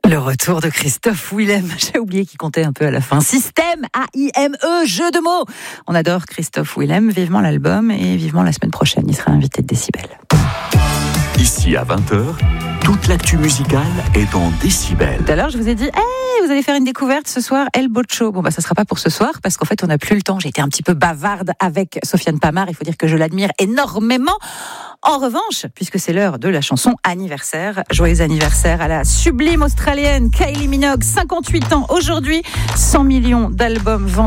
Le retour de Christophe Willem. J'ai oublié qu'il comptait un peu à la fin. Système, A-I-M-E, jeu de mots. On adore Christophe Willem. Vivement l'album et vivement la semaine prochaine. Il sera invité de Décibel. Ici à 20h, toute l'actu musicale est dans Décibel. Tout à l'heure, je vous ai dit, vous allez faire une découverte ce soir, El Boccio. Bon, ça sera pas pour ce soir, parce qu'en fait, on n'a plus le temps. J'ai été un petit peu bavarde avec Sofiane Pamart. Il faut dire que je l'admire énormément. En revanche, puisque c'est l'heure de la chanson anniversaire, joyeux anniversaire à la sublime australienne Kylie Minogue, 58 ans aujourd'hui, 100 millions d'albums vendus.